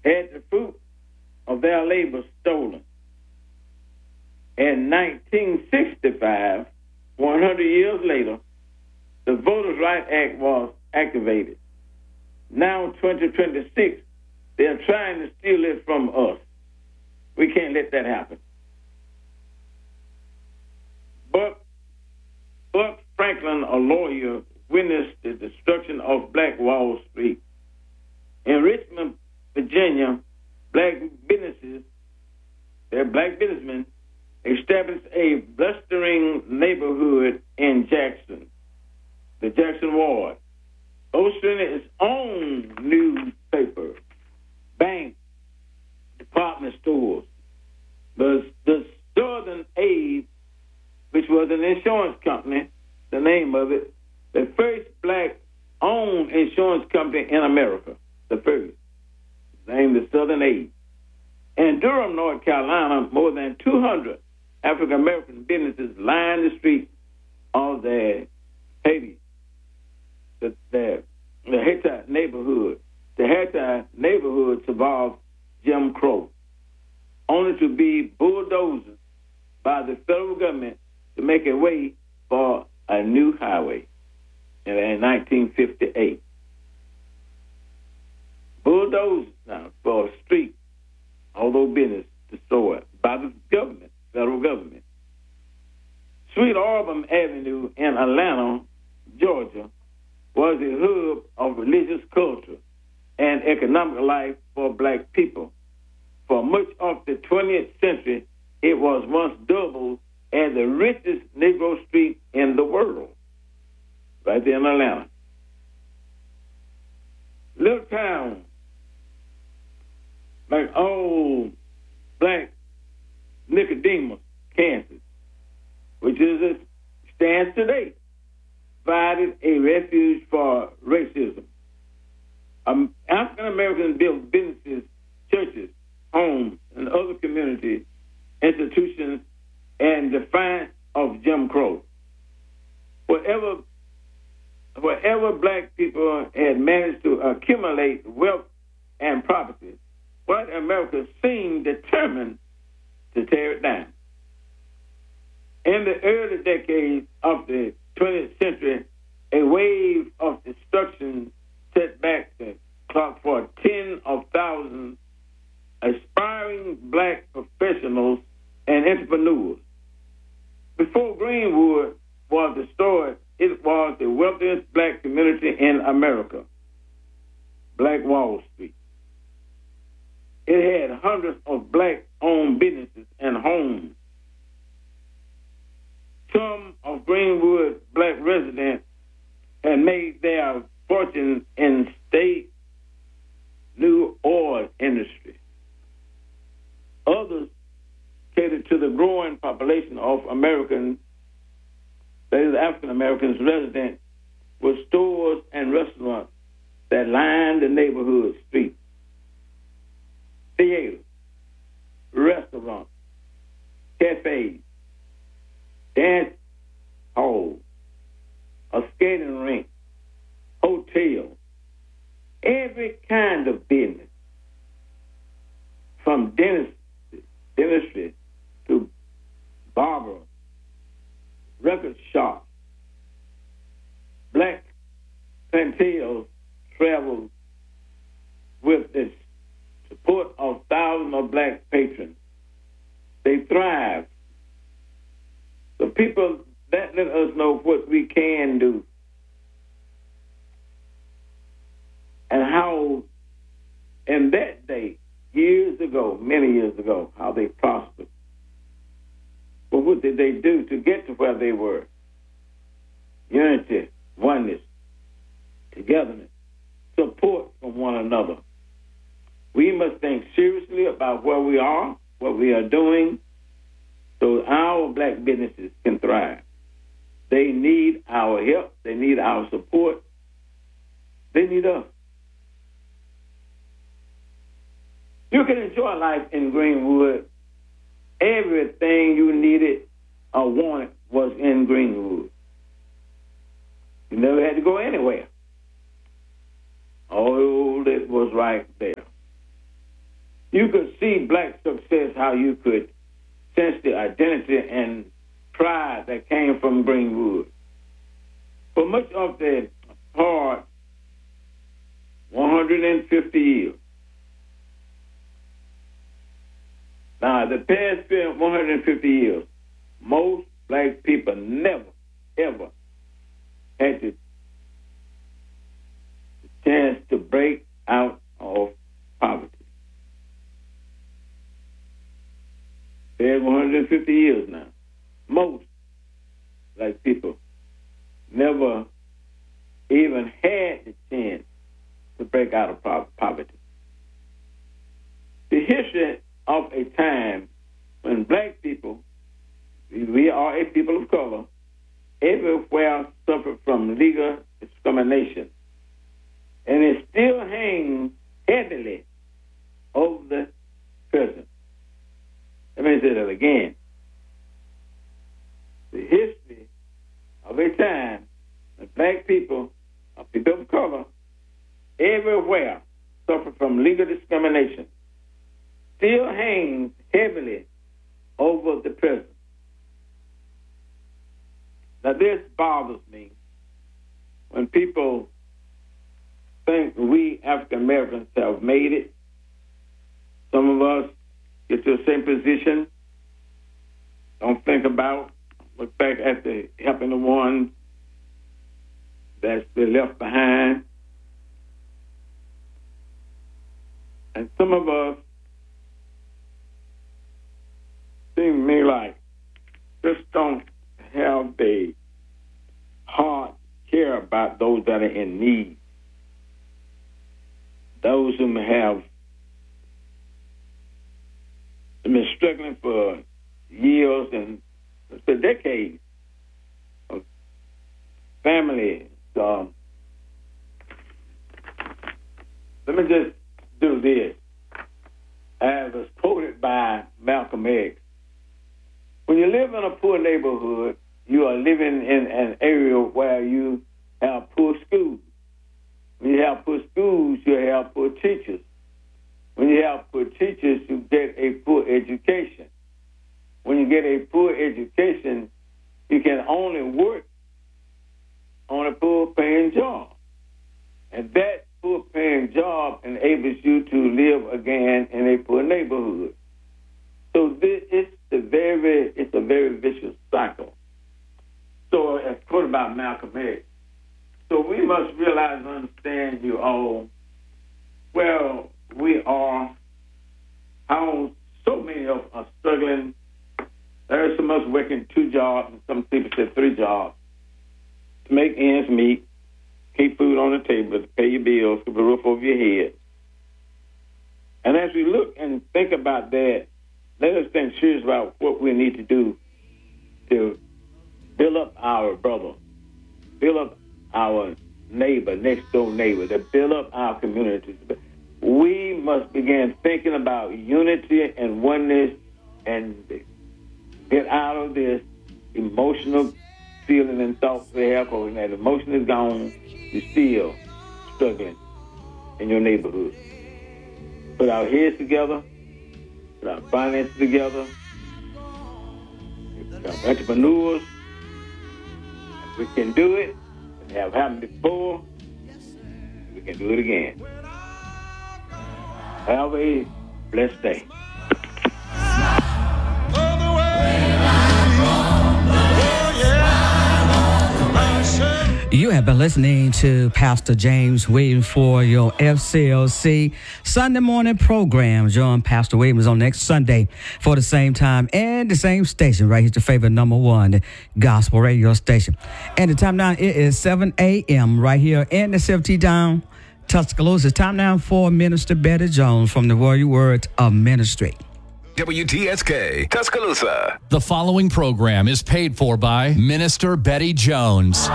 had the fruit of their labor stolen. In 1965, 100 years later, the Voters' Rights Act was activated. Now, 2026, they're trying to steal it from us. We can't let that happen. Buck Franklin, a lawyer, witnessed the destruction of Black Wall Street. In Richmond, Virginia, black businesses, their black businessmen, established a blustering neighborhood in Jackson, the Jackson Ward, hosting its own newspaper, bank, department stores. The Southern Aid, which was an insurance company, the name of it, the first black-owned insurance company in America, the first, named the Southern Aid. In Durham, North Carolina, more than 200 African-American businesses lined the streets of the Haiti, the Haiti neighborhood. The Haiti neighborhood survived Jim Crow, only to be bulldozed by the federal government to make a way for a new highway in 1958. Bulldozed now for a street, although business destroyed by the government, federal government. Sweet Auburn Avenue in Atlanta, Georgia, was a hub of religious culture and economic life for black people. For much of the 20th century, it was once dubbed as the richest Negro street in the world, right there in Atlanta. Little town, like old black Nicodemus, Kansas, which is it stands today, provided a refuge for racism. African Americans built businesses, churches, homes, and other community institutions in defiance of Jim Crow. Wherever black people had managed to accumulate wealth and property, white America seemed determined to tear it down. In the early decades of the 20th century, a wave of destruction set back the clock for tens of thousands aspiring black professionals and entrepreneurs. Before Greenwood was destroyed, it was the wealthiest black community in America, Black Wall Street. It had hundreds of black-owned businesses and homes. Some of Greenwood's black residents had made their fortune in state new oil industry. Others catered to the growing population of Americans, that is African Americans, residents with stores and restaurants that lined the neighborhood streets. Theaters, restaurants, cafes, dance halls, a skating rink, hotels, every kind of business, from dentistry to barber, record shop. Black clientele traveled with the support of thousands of black patrons. They thrived. The people that let us know what we can do and how in that day, years ago, many years ago, how they prospered. But what did they do to get to where they were? Unity, oneness, togetherness, support from one another. We must think seriously about where we are, what we are doing, so our black businesses can thrive. They need our help. They need our support. They need us. You can enjoy life in Greenwood. Everything you needed or wanted was in Greenwood. You never had to go anywhere. All it was right there. you could see black success, how you could sense the identity and pride that came from Greenwood. For much of the hard 150 years. Now, the past 150 years, most black people never, ever had the chance to break out of poverty. Past 150 years now, most black people never even had the chance to break out of poverty. The history of a time when black people, we are a people of color, everywhere suffered from legal discrimination. And it still hangs heavily over the present. Let me say that again. The history of a time when black people, people of color, everywhere suffered from legal discrimination, still hangs heavily over the present. Now, this bothers me when people think we African Americans have made it. Some of us get to the same position, don't think about, look back at the helping the ones that's been left behind. And some of us seem to me like just don't have the heart care about those that are in need, those who have been struggling for years and for decades of family. So let me just do this. As was quoted by Malcolm X, when you live in a poor neighborhood, you are living in an area where you have poor schools. When you have poor schools, you have poor teachers. When you have poor teachers, you get a poor education. When you get a poor education, you can only work on a poor-paying job. And that poor-paying job enables you to live again in a poor neighborhood. So it's a very vicious cycle. So as quoted by Malcolm X. So we must realize and understand, you all, well, we are, how so many of us are struggling. There are some of us working 2 jobs, and some people said 3 jobs, to make ends meet, keep food on the table, to pay your bills, keep a roof over your head. And as we look and think about that, let us think serious about what we need to do to build up our brother, build up our neighbor, next door neighbor, to build up our communities. We must begin thinking about unity and oneness and get out of this emotional feeling and thoughts we have, because when that emotion is gone, you're still struggling in your neighborhood. Put our heads together, put our finances together, become entrepreneurs. We can do it. We have happened before. We can do it again. Have a blessed day. You have been listening to Pastor James Williams for your FCLC Sunday morning program. Join Pastor Williams on next Sunday for the same time and the same station, right here, your favorite number 1 gospel radio station. And the time now, it is 7 a.m. right here in the 70 down Tuscaloosa. Time now for Minister Betty Jones from the Warrior Word of Ministry. WTSK, Tuscaloosa. The following program is paid for by Minister Betty Jones.